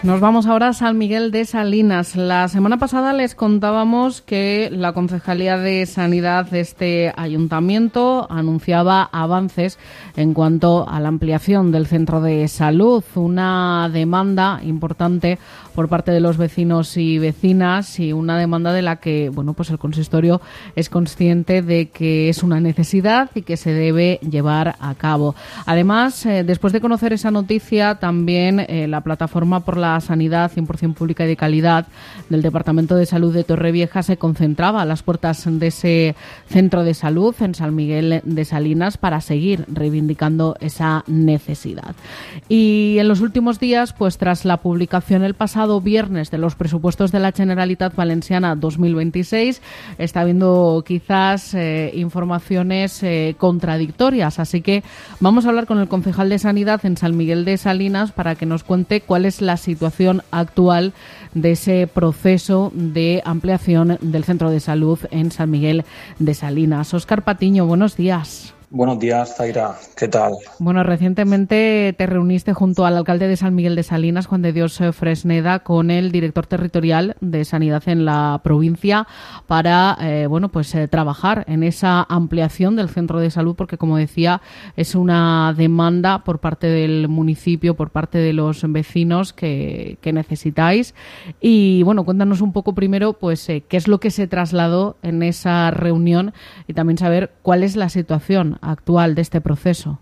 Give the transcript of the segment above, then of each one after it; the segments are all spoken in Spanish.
Nos vamos ahora a San Miguel de Salinas. La semana pasada les contábamos que la Concejalía de Sanidad de este ayuntamiento anunciaba avances en cuanto a la ampliación del centro de salud, una demanda importante por parte de los vecinos y vecinas y una demanda de la que, pues el consistorio es consciente de que es una necesidad y que se debe llevar a cabo. Además, después de conocer esa noticia, también la Plataforma por la Sanidad 100% Pública y de Calidad del Departamento de Salud de Torrevieja se concentraba a las puertas de ese centro de salud en San Miguel de Salinas para seguir reivindicando esa necesidad. Y en los últimos días, tras la publicación el pasado viernes de los presupuestos de la Generalitat Valenciana 2026, está habiendo quizás informaciones contradictorias. Así que vamos a hablar con el concejal de Sanidad en San Miguel de Salinas para que nos cuente cuál es la situación actual de ese proceso de ampliación del centro de salud en San Miguel de Salinas. Óscar Patiño, buenos días. Buenos días, Zaira. ¿Qué tal? Bueno, recientemente te reuniste junto al alcalde de San Miguel de Salinas, Juan de Dios Fresneda, con el director territorial de Sanidad en la provincia para, trabajar en esa ampliación del centro de salud, porque, como decía, es una demanda por parte del municipio, por parte de los vecinos que necesitáis. Y, cuéntanos un poco primero, qué es lo que se trasladó en esa reunión y también saber cuál es la situación actual de este proceso.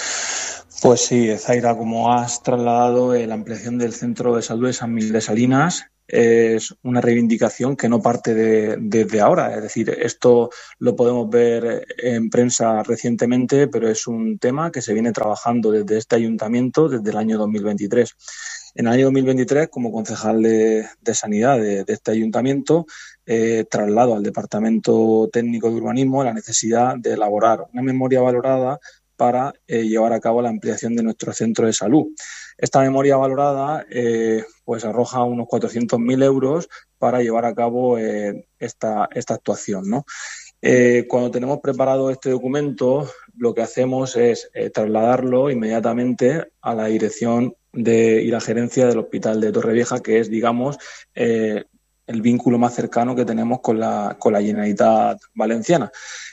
Pues sí, Zaira, como has trasladado, la ampliación del Centro de Salud de San Miguel de Salinas es una reivindicación que no parte desde ahora. Es decir, esto lo podemos ver en prensa recientemente, pero es un tema que se viene trabajando desde este ayuntamiento desde el año 2023. En el año 2023, como concejal de Sanidad de este ayuntamiento, traslado al Departamento Técnico de Urbanismo la necesidad de elaborar una memoria valorada para llevar a cabo la ampliación de nuestro centro de salud. Esta memoria valorada arroja unos 400.000 euros para llevar a cabo esta actuación, ¿no? Cuando tenemos preparado este documento, lo que hacemos es trasladarlo inmediatamente a la dirección y la gerencia del Hospital de Torrevieja, que es, digamos, el vínculo más cercano que tenemos con la Generalitat Valenciana.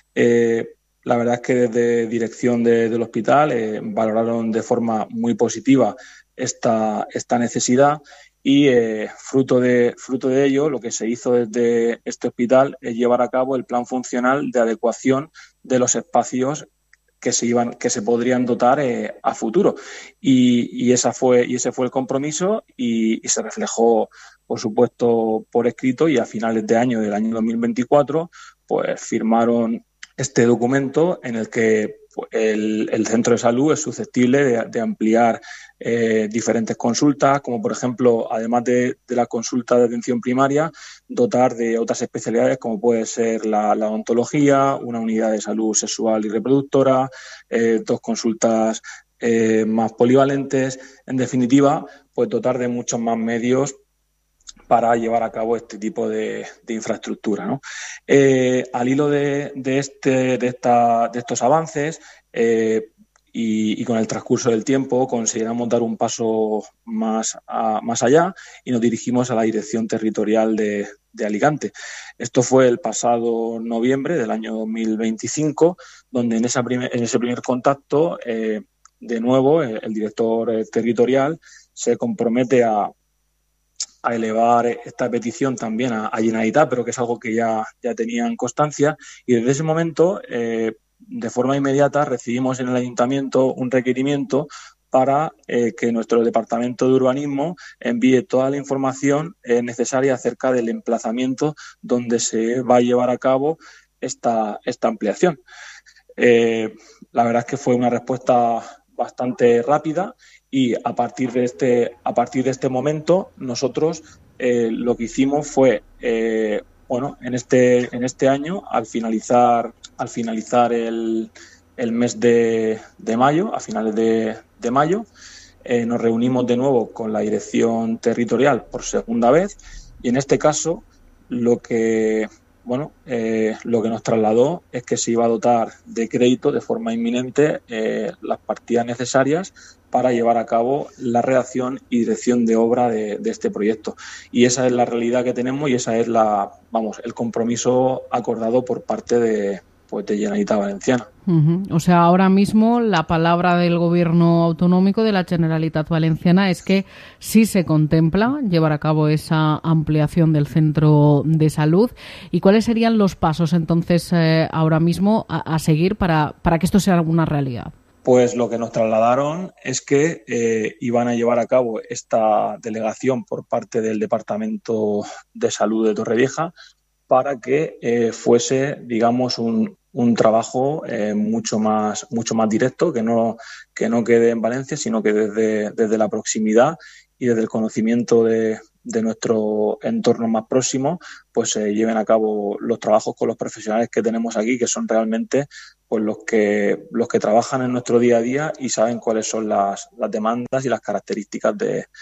La verdad es que desde dirección del hospital valoraron de forma muy positiva esta necesidad y fruto de ello, lo que se hizo desde este hospital es llevar a cabo el plan funcional de adecuación de los espacios que se podrían dotar a futuro. Y ese fue el compromiso y se reflejó, por supuesto, por escrito, y a finales de año del año 2024 firmaron este documento en el que el centro de salud es susceptible de ampliar diferentes consultas, como por ejemplo, además de la consulta de atención primaria, dotar de otras especialidades como puede ser la odontología, una unidad de salud sexual y reproductora, 2 consultas más polivalentes. En definitiva, dotar de muchos más medios para llevar a cabo este tipo de infraestructura, ¿no? Al hilo de estos avances y con el transcurso del tiempo consideramos dar un paso más allá y nos dirigimos a la Dirección Territorial de Alicante. Esto fue el pasado noviembre del año 2025, donde en ese primer contacto, de nuevo, el director territorial se compromete a elevar esta petición también a Generalitat, pero que es algo que ya tenían constancia, y desde ese momento, de forma inmediata, recibimos en el ayuntamiento un requerimiento para que nuestro departamento de urbanismo envíe toda la información necesaria acerca del emplazamiento donde se va a llevar a cabo esta ampliación. La verdad es que fue una respuesta bastante rápida y a partir de este momento nosotros lo que hicimos fue en este año, al finalizar el mes de mayo, a finales de mayo, nos reunimos de nuevo con la dirección territorial por segunda vez, y en este caso lo que lo que nos trasladó es que se iba a dotar de crédito de forma inminente las partidas necesarias para llevar a cabo la redacción y dirección de obra de este proyecto. Y esa es la realidad que tenemos y esa es el compromiso acordado por parte de Generalitat Valenciana. O sea, ahora mismo la palabra del Gobierno autonómico de la Generalitat Valenciana es que sí se contempla llevar a cabo esa ampliación del centro de salud. ¿Y cuáles serían los pasos entonces ahora mismo a seguir para que esto sea alguna realidad? Pues lo que nos trasladaron es que iban a llevar a cabo esta delegación por parte del Departamento de Salud de Torrevieja para que fuese, digamos, un trabajo mucho más directo, que no quede en Valencia, sino que desde la proximidad y desde el conocimiento de nuestro entorno más próximo, pues se lleven a cabo los trabajos con los profesionales que tenemos aquí, que son realmente pues los que trabajan en nuestro día a día y saben cuáles son las demandas y las características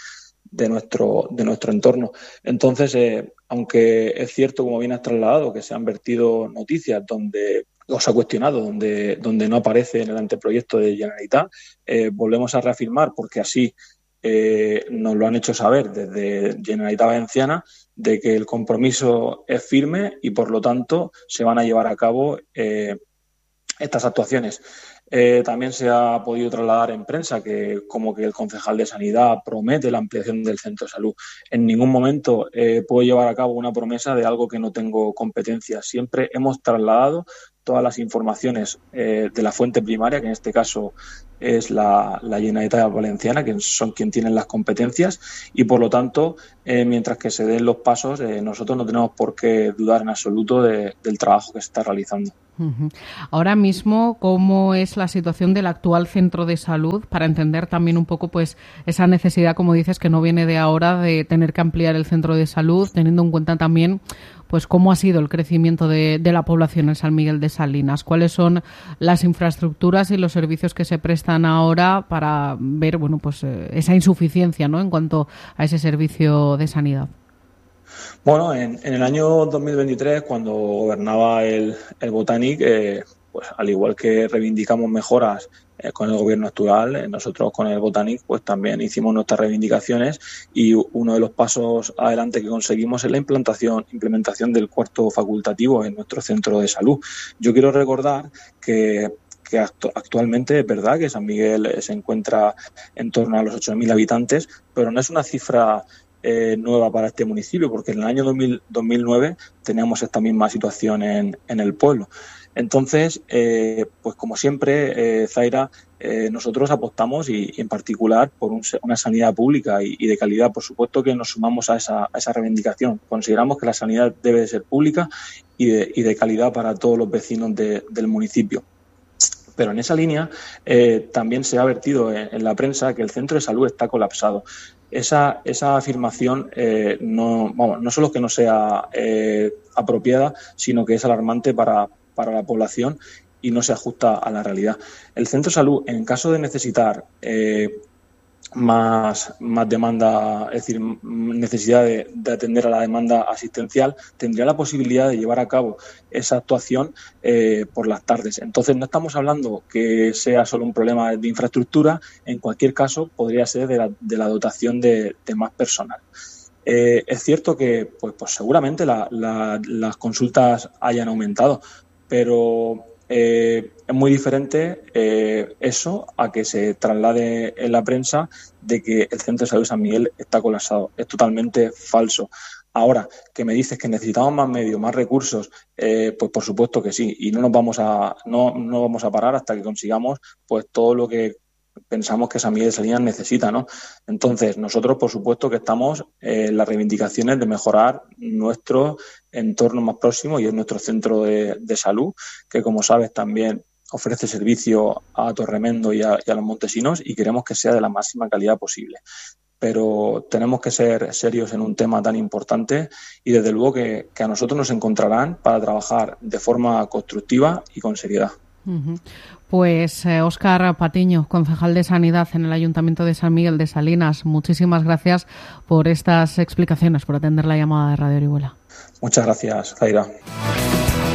de nuestro entorno. Entonces, aunque es cierto, como bien has trasladado, que se han vertido noticias donde se ha cuestionado, donde no aparece en el anteproyecto de Generalitat, volvemos a reafirmar, porque así nos lo han hecho saber desde Generalitat Valenciana, de que el compromiso es firme y, por lo tanto, se van a llevar a cabo estas actuaciones. También se ha podido trasladar en prensa que el concejal de Sanidad promete la ampliación del centro de salud. En ningún momento puedo llevar a cabo una promesa de algo que no tengo competencia. Siempre hemos trasladado todas las informaciones de la fuente primaria, que en este caso es la Generalitat Valenciana, que son quien tienen las competencias, y por lo tanto, mientras que se den los pasos, nosotros no tenemos por qué dudar en absoluto del trabajo que se está realizando. Ahora mismo, ¿cómo es la situación del actual centro de salud? Para entender también un poco pues esa necesidad, como dices, que no viene de ahora, de tener que ampliar el centro de salud, teniendo en cuenta también pues cómo ha sido el crecimiento de la población en San Miguel de Salinas. ¿Cuáles son las infraestructuras y los servicios que se prestan ahora para ver esa insuficiencia, ¿no?, en cuanto a ese servicio de sanidad? Bueno, en el año 2023, cuando gobernaba el Botanic, pues al igual que reivindicamos mejoras con el gobierno actual, nosotros con el Botanic pues también hicimos nuestras reivindicaciones y uno de los pasos adelante que conseguimos es la implementación del cuarto facultativo en nuestro centro de salud. Yo quiero recordar que actualmente es verdad que San Miguel se encuentra en torno a los 8.000 habitantes, pero no es una cifra nueva para este municipio, porque en el año 2009 teníamos esta misma situación en el pueblo. Entonces, pues como siempre, Zaira, nosotros apostamos y en particular por una sanidad pública y de calidad. Por supuesto que nos sumamos a esa reivindicación. Consideramos que la sanidad debe de ser pública y de calidad para todos los vecinos del municipio. Pero en esa línea también se ha vertido en la prensa que el centro de salud está colapsado. Esa afirmación no solo que no sea apropiada, sino que es alarmante para la población y no se ajusta a la realidad. El centro de salud, en caso de necesitar más demanda, es decir, necesidad de atender a la demanda asistencial, tendría la posibilidad de llevar a cabo esa actuación por las tardes. Entonces, no estamos hablando que sea solo un problema de infraestructura, en cualquier caso podría ser de la dotación de más personal. Es cierto que pues seguramente las consultas hayan aumentado, pero es muy diferente eso a que se traslade en la prensa de que el Centro de Salud de San Miguel está colapsado. Es totalmente falso. Ahora, que me dices que necesitamos más medios, más recursos, pues por supuesto que sí. Y no vamos a parar hasta que consigamos pues todo lo que pensamos que San Miguel de Salinas necesita, ¿no? Entonces, nosotros, por supuesto, que estamos en las reivindicaciones de mejorar nuestro entorno más próximo y es nuestro centro de salud, que, como sabes, también ofrece servicio a Torremendo y a los montesinos y queremos que sea de la máxima calidad posible. Pero tenemos que ser serios en un tema tan importante y, desde luego, que a nosotros nos encontrarán para trabajar de forma constructiva y con seriedad. Pues Óscar Patiño, concejal de Sanidad en el Ayuntamiento de San Miguel de Salinas, muchísimas gracias por estas explicaciones, por atender la llamada de Radio Orihuela. Muchas gracias, Zaira.